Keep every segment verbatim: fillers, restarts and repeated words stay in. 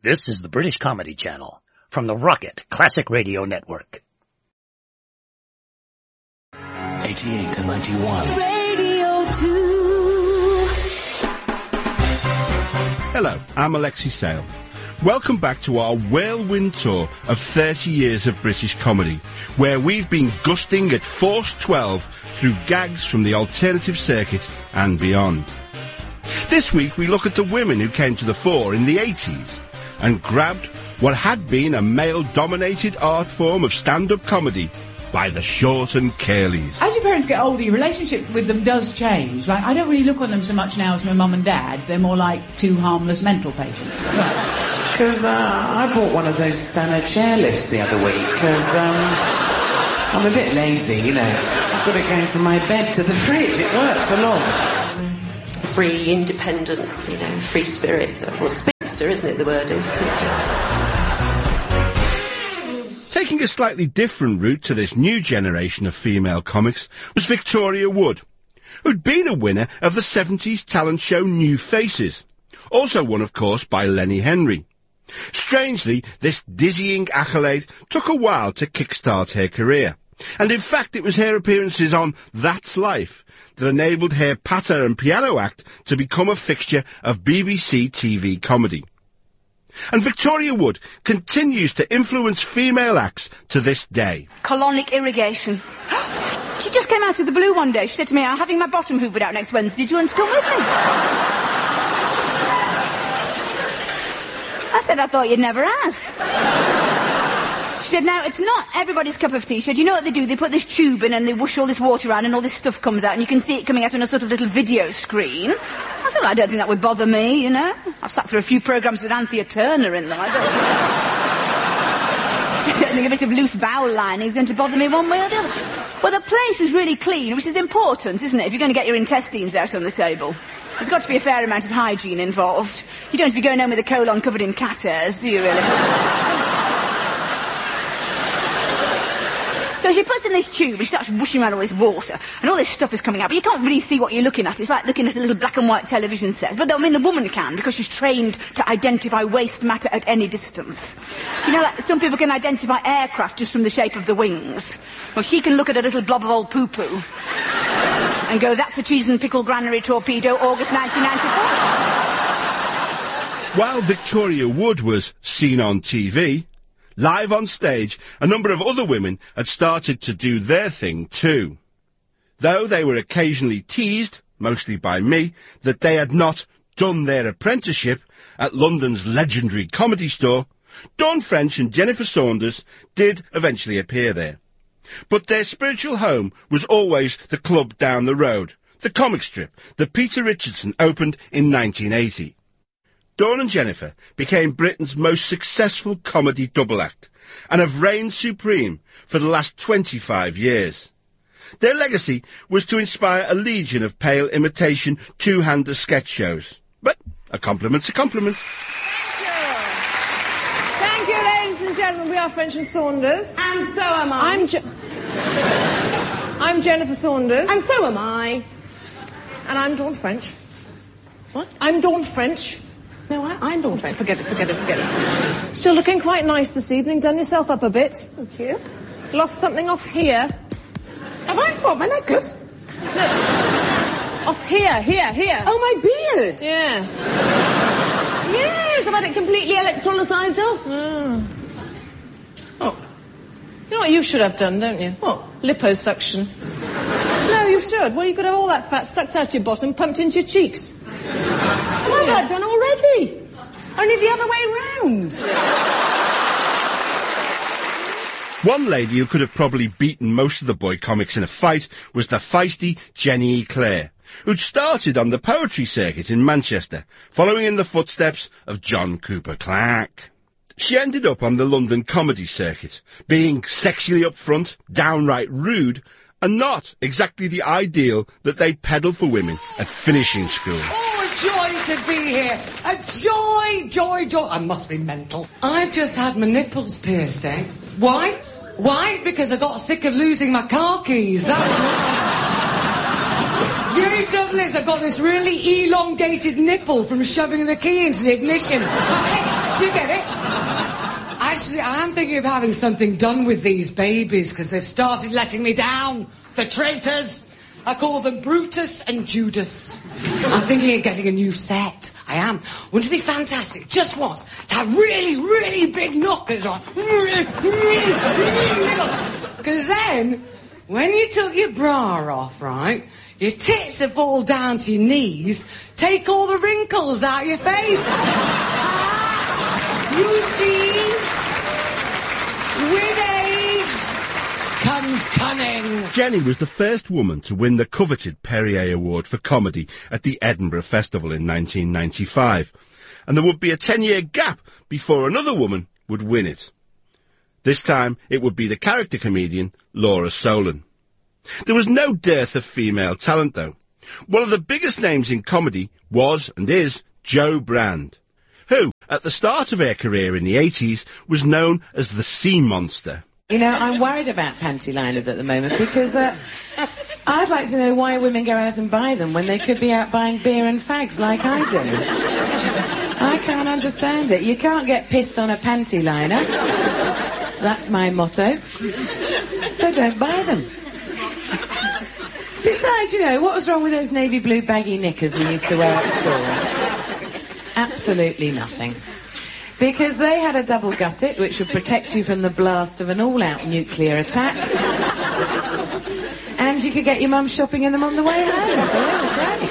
This is the British Comedy Channel from the Rocket Classic Radio Network. eighty-eight to ninety-one. Radio two. Hello, I'm Alexi Sale. Welcome back to our whirlwind tour of thirty years of British comedy, where we've been gusting at Force twelve through gags from the alternative circuit and beyond. This week we look at the women who came to the fore in the eighties and grabbed what had been a male-dominated art form of stand-up comedy by the short and curlies. As your parents get older, your relationship with them does change. Like, I don't really look on them so much now as my mum and dad. They're more like two harmless mental patients. Because uh, I bought one of those Stano chairlifts the other week, because um, I'm a bit lazy, you know. I've got it going from my bed to the fridge. It works a lot. Free, independent, you know, free spirit. Or spinster, isn't it, the word is? Taking a slightly different route to this new generation of female comics was Victoria Wood, who'd been a winner of the seventies talent show New Faces, also won, of course, by Lenny Henry. Strangely, this dizzying accolade took a while to kickstart her career, and in fact it was her appearances on That's Life that enabled her patter and piano act to become a fixture of B B C T V comedy. And Victoria Wood continues to influence female acts to this day. Colonic irrigation. She just came out of the blue one day. She said to me, I'm having my bottom hoovered out next Wednesday. Do you want to come with me? I said, I thought you'd never ask. She said, now, it's not everybody's cup of tea. She said, you know what they do? They put this tube in and they whoosh all this water around and all this stuff comes out and you can see it coming out on a sort of little video screen. I said, well, I don't think that would bother me, you know. I've sat through a few programmes with Anthea Turner in them. I don't, I don't think a bit of loose bowel lining is going to bother me one way or the other. Well, the place was really clean, which is important, isn't it, if you're going to get your intestines out on the table. There's got to be a fair amount of hygiene involved. You don't have to be going home with a colon covered in cat hairs, do you, really? So she puts in this tube and she starts whooshing around all this water and all this stuff is coming out, but you can't really see what you're looking at. It's like looking at a little black and white television set. But I mean, the woman can, because she's trained to identify waste matter at any distance. You know, like some people can identify aircraft just from the shape of the wings. Well, she can look at a little blob of old poo-poo and go, that's a cheese and pickle granary torpedo, August nineteen ninety-four. While Victoria Wood was seen on T V, live on stage, a number of other women had started to do their thing too. Though they were occasionally teased, mostly by me, that they had not done their apprenticeship at London's legendary Comedy Store, Dawn French and Jennifer Saunders did eventually appear there. But their spiritual home was always the club down the road, the comic strip that Peter Richardson opened in nineteen eighty. Dawn and Jennifer became Britain's most successful comedy double act and have reigned supreme for the last twenty-five years. Their legacy was to inspire a legion of pale imitation two-hander sketch shows. But a compliment's a compliment. Thank you, ladies and gentlemen. We are French and Saunders. And so am I. I'm, Je- I'm Jennifer Saunders. And so am I. And I'm Dawn French. What? I'm Dawn French. No, I, I'm Dawn French. Forget it, forget it, forget it. Still looking quite nice this evening. Done yourself up a bit. Thank you. Lost something off here. Have I? What, my necklace? No. Off here, here, here. Oh, my beard. Yes. Yes, I've had it completely electrolysed off. Mm. Oh. You know what you should have done, don't you? What? Liposuction. No, you should. Well, you could have all that fat sucked out your bottom, pumped into your cheeks. I've had that done already. Only the other way round. One lady who could have probably beaten most of the boy comics in a fight was the feisty Jenny Eclair, who'd started on the poetry circuit in Manchester, following in the footsteps of John Cooper Clarke. She ended up on the London comedy circuit, being sexually upfront, downright rude, and not exactly the ideal that they peddle for women at finishing school. Oh, a joy to be here. A joy, joy, joy. I must be mental. I've just had my nipples pierced, eh? Why? Why? Because I got sick of losing my car keys. That's why. The only trouble is I've got this really elongated nipple from shoving the key into the ignition. Hey, Do you get it? Actually, I am thinking of having something done with these babies because they've started letting me down. The traitors. I call them Brutus and Judas. I'm thinking of getting a new set. I am. Wouldn't it be fantastic, just once, to have really, really big knockers on? Really, really, really big. Because then, when you took your bra off, right, your tits would fall down to your knees, take all the wrinkles out of your face. Ah, you see? With age comes cunning. Jenny was the first woman to win the coveted Perrier Award for comedy at the Edinburgh Festival in nineteen ninety-five, and there would be a ten-year gap before another woman would win it. This time it would be the character comedian Laura Solan. There was no dearth of female talent, though. One of the biggest names in comedy was, and is, Jo Brand, who, at the start of her career in the eighties, was known as the Sea Monster. You know, I'm worried about panty liners at the moment because uh, I'd like to know why women go out and buy them when they could be out buying beer and fags like I do. I can't understand it. You can't get pissed on a panty liner. That's my motto. So don't buy them. Besides, you know, what was wrong with those navy blue baggy knickers we used to wear at school? Absolutely nothing. Because they had a double gusset which would protect you from the blast of an all-out nuclear attack. And you could get your mum shopping in them on the way home, so they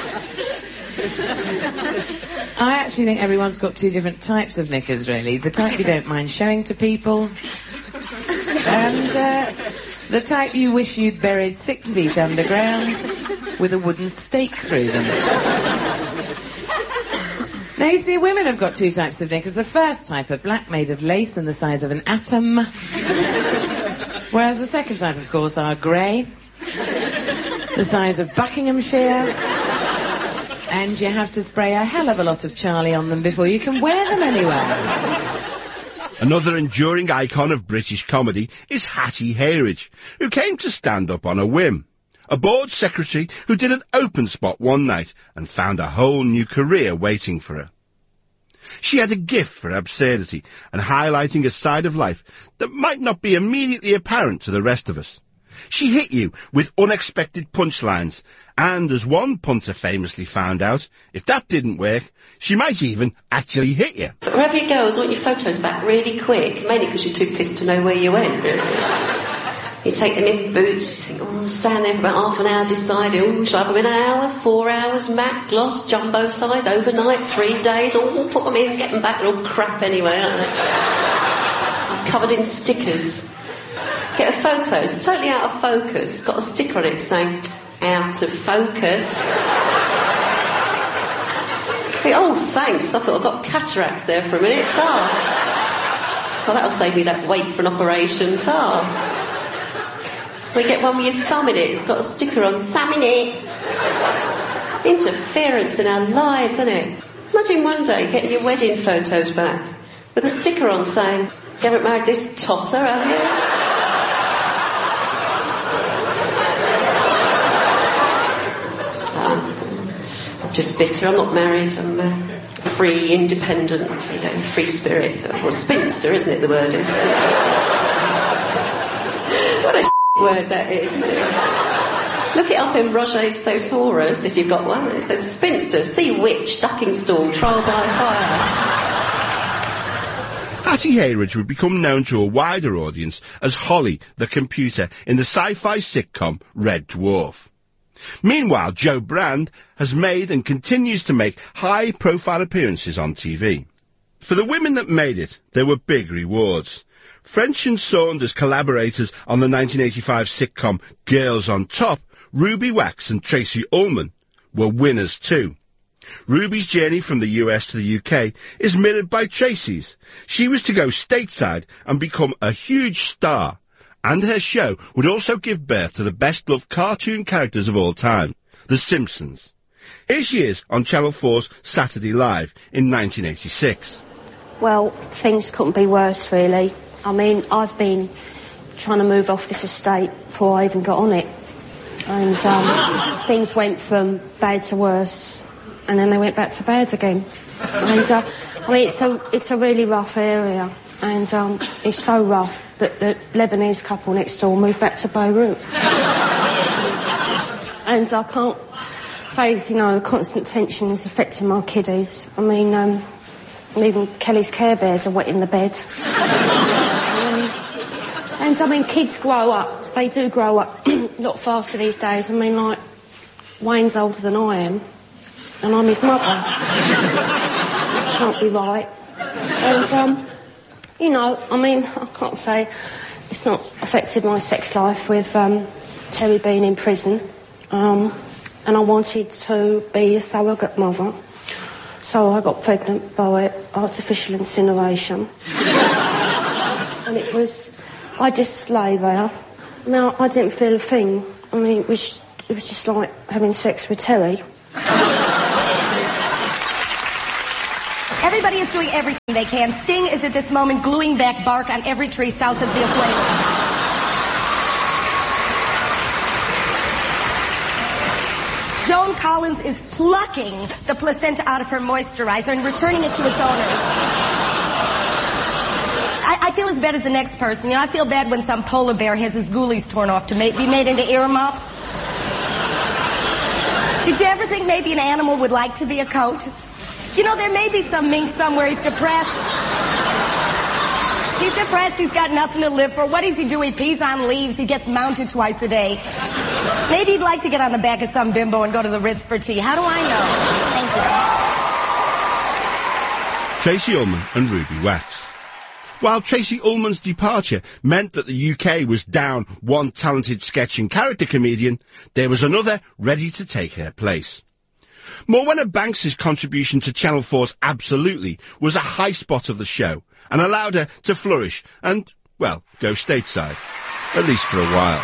were great. I actually think everyone's got two different types of knickers, really. The type you don't mind showing to people, and uh, the type you wish you'd buried six feet underground with a wooden stake through them. Now, you see, women have got two types of knickers. The first type are black, made of lace and the size of an atom. Whereas the second type, of course, are grey, the size of Buckinghamshire, and you have to spray a hell of a lot of Charlie on them before you can wear them anywhere. Another enduring icon of British comedy is Hattie Hayridge, who came to stand up on a whim. A board secretary who did an open spot one night and found a whole new career waiting for her. She had a gift for absurdity and highlighting a side of life that might not be immediately apparent to the rest of us. She hit you with unexpected punchlines, and as one punter famously found out, if that didn't work, she might even actually hit you. But wherever you go, I want your photos back really quick, mainly because you're too pissed to know where you went. You take them in boots, you think, oh, stand there for about half an hour deciding, oh, shall I have them in an hour, four hours, matte, gloss, jumbo size, overnight, three days, oh, put them in, get them back, they're all crap anyway, aren't they? Covered in stickers. Get a photo, it's totally out of focus, it's got a sticker on it saying, out of focus. I think, oh, thanks, I thought I got cataracts there for a minute, tar. Well, that'll save me that wait for an operation, tar. We get one with your thumb in it, it's got a sticker on, thumb in it. Interference in our lives, isn't it? Imagine one day getting your wedding photos back with a sticker on saying, you haven't married this tosser, have you? oh, I'm just bitter, I'm not married, I'm uh, free, independent, you know, free spirit. Well, spinster, isn't it, the word is? What a word that is, isn't it? Look it up in Roget's Thesaurus, if you've got one. It says, spinster, sea witch, ducking stool, trial by fire. Hattie Hayridge would become known to a wider audience as Holly, the computer, in the sci-fi sitcom Red Dwarf. Meanwhile, Jo Brand has made and continues to make high-profile appearances on T V. For the women that made it, there were big rewards. French and Saunders collaborators on the nineteen eighty-five sitcom Girls on Top, Ruby Wax and Tracy Ullman, were winners too. Ruby's journey from the U S to the U K is mirrored by Tracy's. She was to go stateside and become a huge star, and her show would also give birth to the best-loved cartoon characters of all time, The Simpsons. Here she is on Channel four's Saturday Live in nineteen eighty-six. Well, things couldn't be worse, really. I mean, I've been trying to move off this estate before I even got on it. And um, things went from bad to worse, and then they went back to bad again. And uh, I mean, it's a, it's a really rough area, and um, it's so rough that the Lebanese couple next door moved back to Beirut. And I can't say, you know, the constant tension is affecting my kiddies. I mean, um, even Kelly's Care Bears are wet in the bed. um, and, I mean, kids grow up. They do grow up a lot faster these days. I mean, like, Wayne's older than I am, and I'm his mother. This can't be right. And, um, you know, I mean, I can't say it's not affected my sex life with um, Terry being in prison. Um, and I wanted to be a surrogate mother. So I got pregnant by artificial incineration. And it was, I just lay there. Now, I didn't feel a thing. I mean, it was, it was just like having sex with Terry. Everybody is doing everything they can. Sting is at this moment gluing back bark on every tree south of the equator. Joan Collins is plucking the placenta out of her moisturizer and returning it to its owners. I, I feel as bad as the next person. You know, I feel bad when some polar bear has his ghoulies torn off to make, be made into earmuffs. Did you ever think maybe an animal would like to be a coat? You know, there may be some mink somewhere. He's depressed. He's depressed. He's got nothing to live for. What does he do? He pees on leaves. He gets mounted twice a day. Maybe he'd like to get on the back of some bimbo and go to the Ritz for tea. How do I know? Thank you. Tracy Ullman and Ruby Wax. While Tracy Ullman's departure meant that the U K was down one talented sketch and character comedian, there was another ready to take her place. Morwenna Banks' contribution to Channel four's Absolutely was a high spot of the show and allowed her to flourish and, well, go stateside. At least for a while.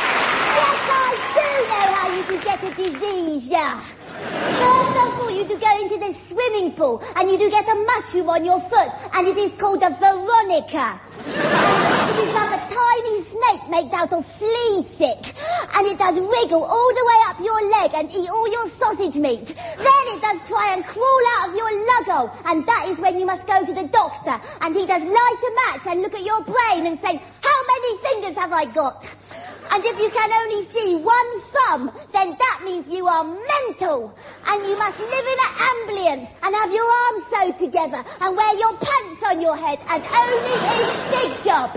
Get a disease, yeah. First of all, you do go into the swimming pool and you do get a mushroom on your foot, and it is called a Veronica. It is like a tiny snake made out of flea stick, and it does wriggle all the way up your leg and eat all your sausage meat. Then it does try and crawl out of your luggo, and that is when you must go to the doctor, and he does light a match and look at your brain and say, how many fingers have I got? And if you can only see one thumb, then that means you are mental. And you must live in an ambulance and have your arms sewed together and wear your pants on your head and only eat big jobs.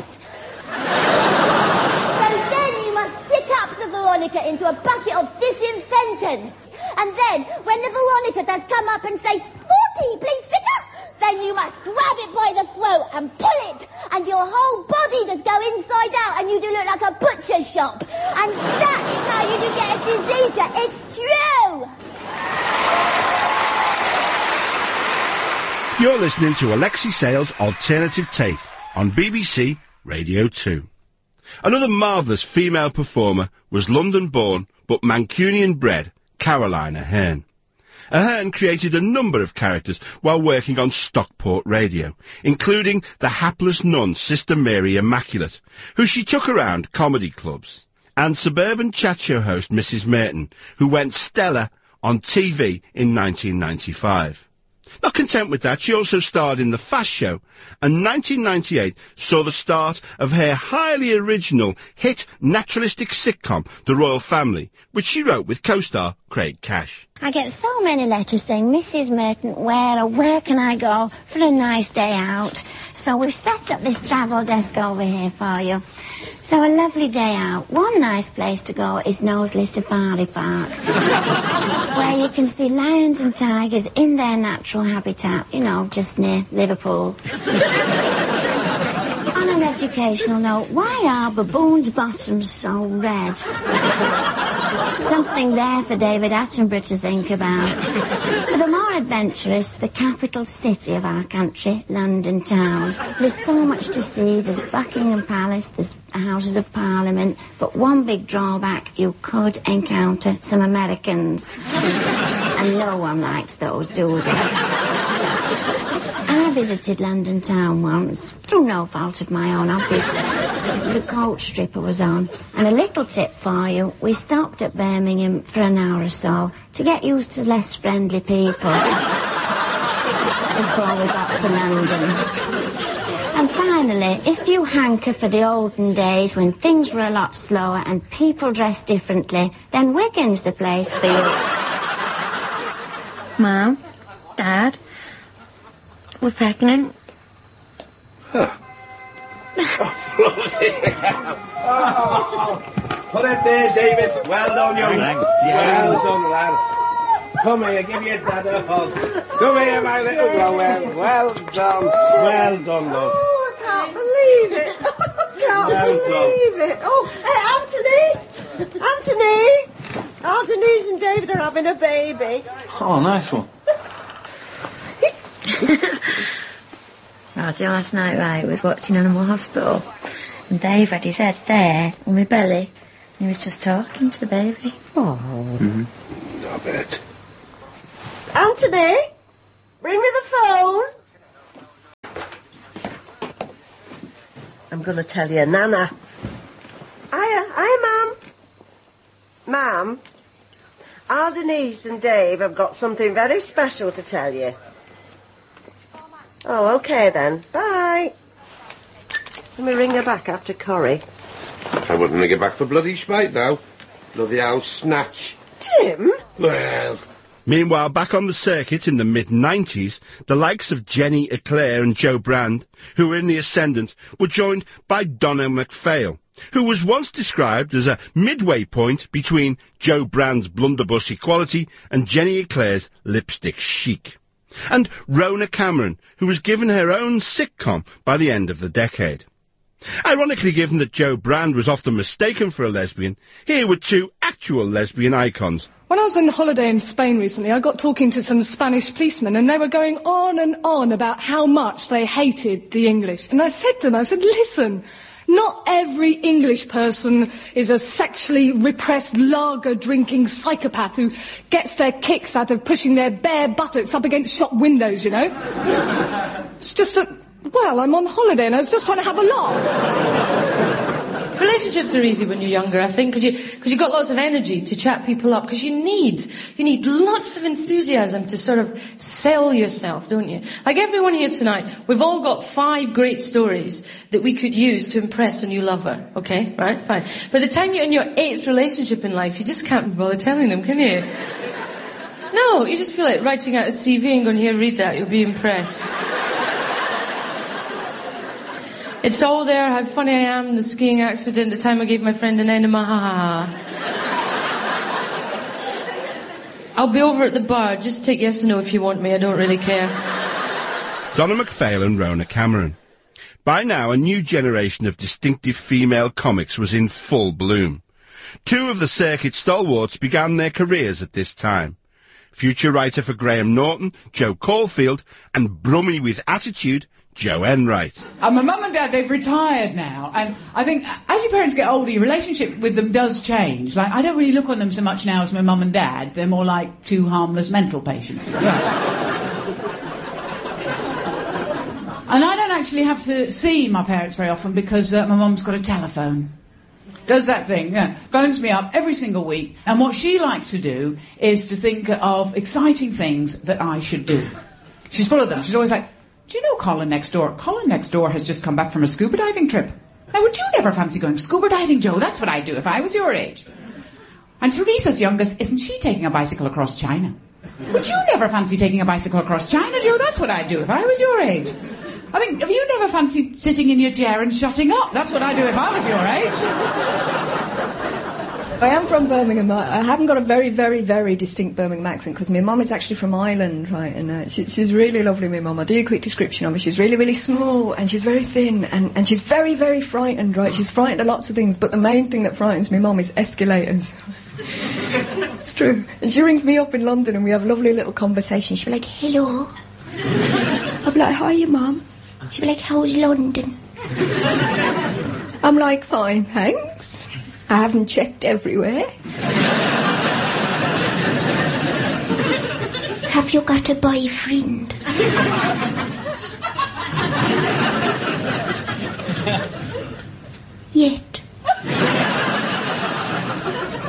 So then you must stick up the Veronica into a bucket of disinfectant. And then, when the Veronica does come up and say, forty, please pick up, then you must grab it by the throat and pull it, and your whole body does go inside out, and you do look like a butcher shop. And that is how you do get a disease. It's true. You're listening to Alexi Sale's Alternative Take on B B C Radio two. Another marvellous female performer was London-born but Mancunian-bred Caroline Aherne. Aherne created a number of characters while working on Stockport Radio, including the hapless nun Sister Mary Immaculate, who she took around comedy clubs, and suburban chat show host Missus Merton, who went stellar on T V in nineteen ninety-five. Not content with that, she also starred in The Fast Show, and nineteen ninety-eight saw the start of her highly original hit naturalistic sitcom, The Royal Family, which she wrote with co-star Craig Cash. I get so many letters saying, Missus Merton, where or where can I go for a nice day out? So we've set up this travel desk over here for you. So a lovely day out. One nice place to go is Knowsley Safari Park, where you can see lions and tigers in their natural habitat, you know, just near Liverpool. On an educational note, why are baboons' bottoms so red? Something there for David Attenborough to think about. For the more adventurous, the capital city of our country, London town. There's so much to see. There's Buckingham Palace, there's Houses of Parliament, but one big drawback, you could encounter some Americans. And no one likes those, do they? I visited London town once, through no fault of my own, obviously. The coach stripper was on. And a little tip for you, we stopped at Birmingham for an hour or so to get used to less friendly people. before we got to London. And finally, if you hanker for the olden days when things were a lot slower and people dressed differently, then Wigan's the place for you. Mum, Dad, we're pregnant. Huh. Oh, put it there, David. Well done, young. Thanks, Well done, lad. Come here, give your dad a hug. Come here, my little Noel. Well done. Well done, love. Oh, I can't believe it. I can't Well believe it. Oh, hey, Anthony. Anthony. Oh, Denise and David are having a baby. Oh, nice one. Roger, last night, right, was watching Animal Hospital, and Dave had his head there on my belly, and he was just talking to the baby. Oh. Mm-hmm. I bet. Anthony, bring me the phone. I'm going to tell you, Nana. Hiya, hiya, Mum. Mum, our Denise and Dave have got something very special to tell you. Oh, okay then. Bye. Let me ring her back after Corrie. I wouldn't ring it back for bloody spite now. Bloody old snatch. Jim? Well... Meanwhile, back on the circuit in the mid nineties, the likes of Jenny Eclair and Joe Brand, who were in the ascendant, were joined by Donna MacPhail, who was once described as a midway point between Joe Brand's blunderbuss equality and Jenny Eclair's lipstick chic. And Rona Cameron, who was given her own sitcom by the end of the decade. Ironically, given that Joe Brand was often mistaken for a lesbian, here were two actual lesbian icons. When I was on holiday in Spain recently, I got talking to some Spanish policemen, and they were going on and on about how much they hated the English. And I said to them, I said, listen, not every English person is a sexually repressed lager-drinking psychopath who gets their kicks out of pushing their bare buttocks up against shop windows, you know? It's just that, well, I'm on holiday and I was just trying to have a laugh. Relationships are easy when you're younger, I think, because you, cause you've got lots of energy to chat people up, because you need, you need lots of enthusiasm to sort of sell yourself, don't you? Like everyone here tonight, we've all got five great stories that we could use to impress a new lover, okay? Right? Fine. By the time you're in your eighth relationship in life, you just can't be bothered telling them, can you? No, you just feel like writing out a C V and going, here, read that, you'll be impressed. It's all there, how funny I am, the skiing accident, the time I gave my friend an enema, ha ha ha. I'll be over at the bar, just take yes or no if you want me, I don't really care. Donna MacPhail and Rona Cameron. By now, a new generation of distinctive female comics was in full bloom. Two of the circuit stalwarts began their careers at this time. Future writer for Graham Norton, Joe Caulfield, and Brummy with attitude, Joe Enright. And my mum and dad, they've retired now, and I think as your parents get older, your relationship with them does change. Like, I don't really look on them so much now as my mum and dad. They're more like two harmless mental patients. And I don't actually have to see my parents very often because uh, my mum's got a telephone. Does that thing, yeah. Phones me up every single week, and what she likes to do is to think of exciting things that I should do. She's full of them. She's always like, do you know Colin next door? Colin next door has just come back from a scuba diving trip. Now, would you ever fancy going scuba diving, Joe? That's what I'd do if I was your age. And Teresa's youngest, isn't she taking a bicycle across China? Would you never fancy taking a bicycle across China, Joe? That's what I'd do if I was your age. I think, have you never fancied sitting in your chair and shutting up? That's what I'd do if I was your age. I am from Birmingham. I haven't got a very, very, very distinct Birmingham accent because my mum is actually from Ireland, right? And uh, she, she's really lovely, my mum. I'll do a quick description of her. She's really, really small and she's very thin and, and she's very, very frightened, right? She's frightened of lots of things, but the main thing that frightens my mum is escalators. It's true. And she rings me up in London and we have a lovely little conversation. She'll be like, hello. I'll be like, hiya, mum. She'll be like, how's London? I'm like, fine, thanks. I haven't checked everywhere. Have you got a boyfriend? Yet.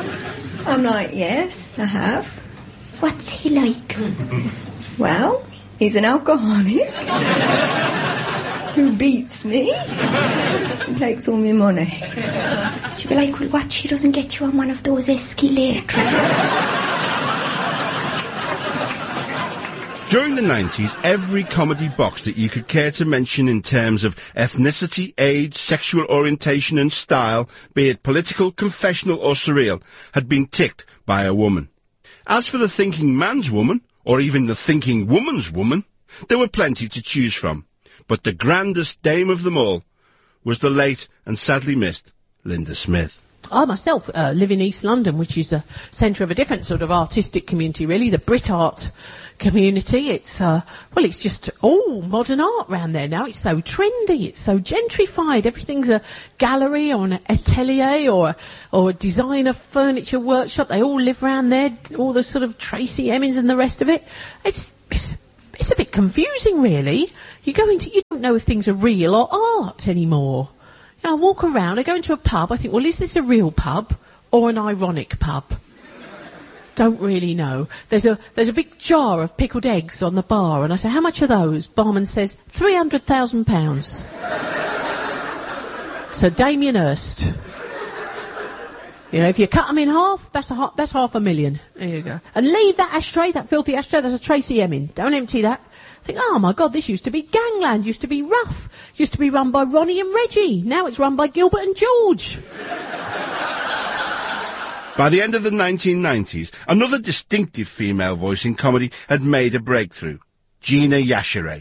I'm like, yes, I have. What's he like? Well, He's an alcoholic who beats me and takes all my money. She'd be like, well, watch she doesn't get you on one of those escalators. During the nineties, every comedy box that you could care to mention in terms of ethnicity, age, sexual orientation and style, be it political, confessional or surreal, had been ticked by a woman. As for the thinking man's woman, or even the thinking woman's woman, there were plenty to choose from. But the grandest dame of them all was the late and sadly missed Linda Smith. I myself uh, live in East London, which is the centre of a different sort of artistic community, really, the Brit art community. It's, uh, well, it's just all modern art round there now. It's so trendy, it's so gentrified. Everything's a gallery or an atelier or, or a designer furniture workshop. They all live round there, all the sort of Tracy Emin's and the rest of it. It's, it's, it's a bit confusing, really. You go into, you don't know if things are real or art anymore. I walk around, I go into a pub, I think, well, is this a real pub or an ironic pub? Don't really know. There's a there's a big jar of pickled eggs on the bar, and I say, how much are those? Barman says, three hundred thousand pounds. So Damien Hirst. You know, if you cut them in half, that's a ha- that's half a million. There you go. And leave that ashtray, that filthy ashtray, there's a Tracy Emin. Don't empty that. Think, oh my God, this used to be gangland, used to be rough, used to be run by Ronnie and Reggie. Now it's run by Gilbert and George. By the end of the nineteen nineties, another distinctive female voice in comedy had made a breakthrough. Gina Yashere.